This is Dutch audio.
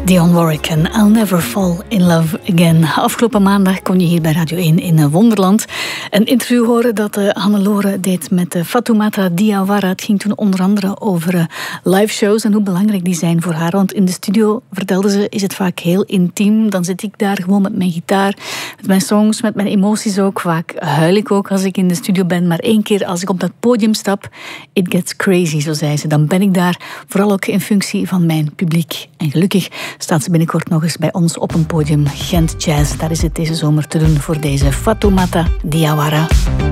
Dionne Warwick en I'll Never Fall in Love Again. Afgelopen maandag kon je hier bij Radio 1 in Wonderland een interview horen dat Hannelore deed met Fatoumata Diawara. Het ging toen onder andere over live shows en hoe belangrijk die zijn voor haar. Want in de studio, vertelde ze, is het vaak heel intiem. Dan zit ik daar gewoon met mijn gitaar, met mijn songs, met mijn emoties ook. Vaak huil ik ook als ik in de studio ben. Maar 1 keer als ik op dat podium stap, it gets crazy, zo zei ze. Dan ben ik daar, vooral ook in functie van mijn publiek. En gelukkig staat ze binnenkort nog eens bij ons op een podium. Gent Jazz, daar is het deze zomer te doen voor deze Fatoumata Diawara.